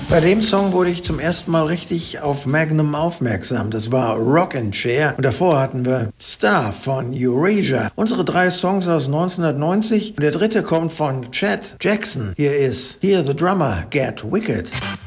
Bei dem Song wurde ich zum ersten Mal richtig auf Magnum aufmerksam. Das war Rockin' Chair. Und davor hatten wir Star von Eurasia. Unsere 3 Songs aus 1990. Und der dritte kommt von Chet Jackson. Hier ist Hear the Drummer Get Wicked.